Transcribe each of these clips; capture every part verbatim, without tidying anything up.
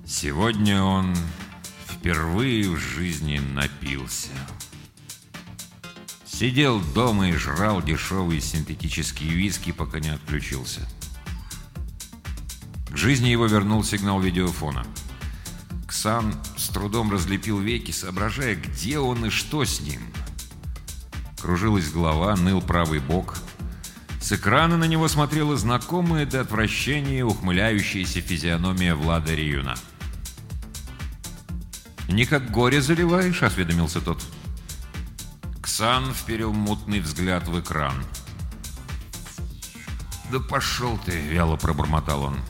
Сегодня он впервые в жизни напился. Сидел дома и жрал дешевые синтетические виски, пока не отключился. К жизни его вернул сигнал видеофона. Ксан с трудом разлепил веки, соображая, где он и что с ним. Кружилась голова, ныл правый бок. С экрана на него смотрела знакомая до отвращения ухмыляющаяся физиономия Влада Риюна. «Не как горе заливаешь?» — осведомился тот. Ксан вперил мутный взгляд в экран. «Да пошел ты!» — вяло пробормотал он.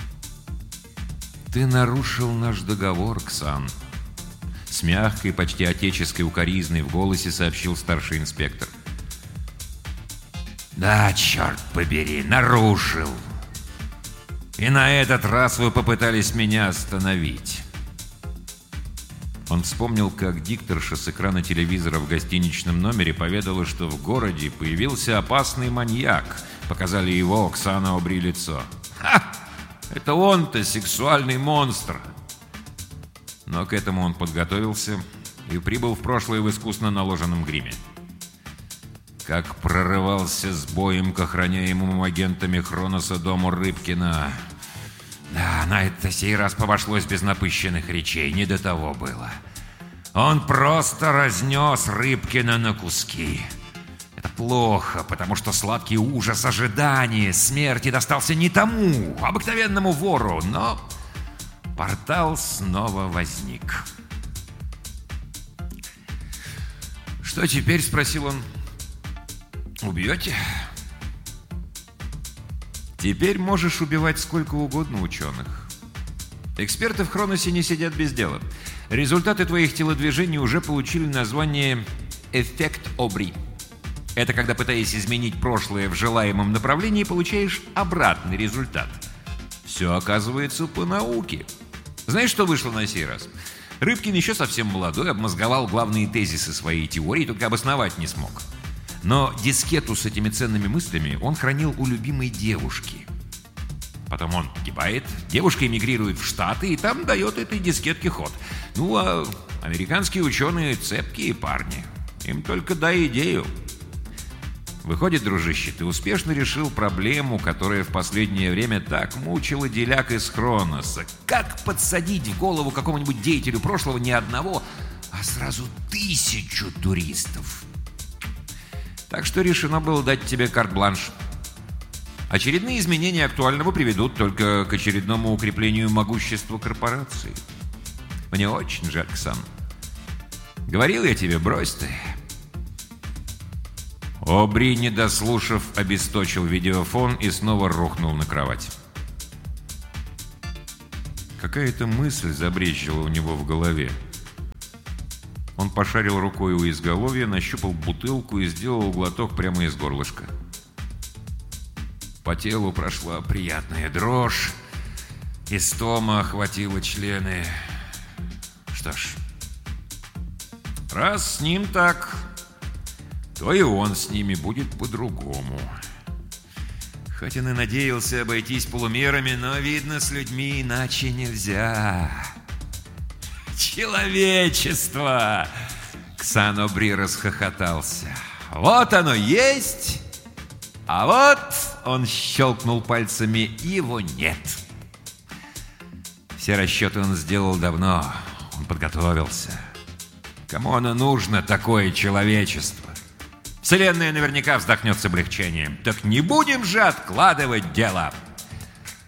«Ты нарушил наш договор, Ксан!» С мягкой, почти отеческой укоризной в голосе сообщил старший инспектор. «Да, черт побери, нарушил! И на этот раз вы попытались меня остановить!» Он вспомнил, как дикторша с экрана телевизора в гостиничном номере поведала, что в городе появился опасный маньяк. Показали его, Оксана обри лицо. «Ха! Это он-то сексуальный монстр!» Но к этому он подготовился и прибыл в прошлое в искусно наложенном гриме. Как прорывался с боем к охраняемому агентами Хроноса дому Рыбкина. Да, на это сей раз обошлось без напыщенных речей, не до того было. Он просто разнес Рыбкина на куски. Это плохо, потому что сладкий ужас ожидания смерти достался не тому, обыкновенному вору, но портал снова возник. «Что теперь?» — спросил он. «Убьете?» «Теперь можешь убивать сколько угодно ученых. Эксперты в Хроносе не сидят без дела. Результаты твоих телодвижений уже получили название «эффект Обри». Это когда, пытаясь изменить прошлое в желаемом направлении, получаешь обратный результат. Все оказывается по науке. Знаешь, что вышло на сей раз? Рыбкин еще совсем молодой, обмозговал главные тезисы своей теории, только обосновать не смог. Но дискету с этими ценными мыслями он хранил у любимой девушки. Потом он погибает, девушка эмигрирует в Штаты и там дает этой дискетке ход. Ну, а американские ученые цепкие парни. Им только дай идею. Выходит, дружище, ты успешно решил проблему, которая в последнее время так мучила деляк из Хроноса. Как подсадить в голову какому-нибудь деятелю прошлого не одного, а сразу тысячу туристов? Так что решено было дать тебе карт-бланш. Очередные изменения актуального приведут только к очередному укреплению могущества корпорации. Мне очень жаль, Ксан. Говорил я тебе, брось ты. Обри, не дослушав, обесточил видеофон и снова рухнул на кровать. Какая-то мысль забрезжила у него в голове. Он пошарил рукой у изголовья, нащупал бутылку и сделал глоток прямо из горлышка. По телу прошла приятная дрожь, истома охватила члены. Что ж, раз с ним так, то и он с ними будет по-другому. Хоть он и надеялся обойтись полумерами, но, видно, с людьми иначе нельзя. Человечество! Ксан Обри расхохотался. Вот оно есть, а вот, он щелкнул пальцами, его нет. Все расчеты он сделал давно, он подготовился. Кому оно нужно, такое человечество? Вселенная наверняка вздохнет с облегчением. Так не будем же откладывать дело.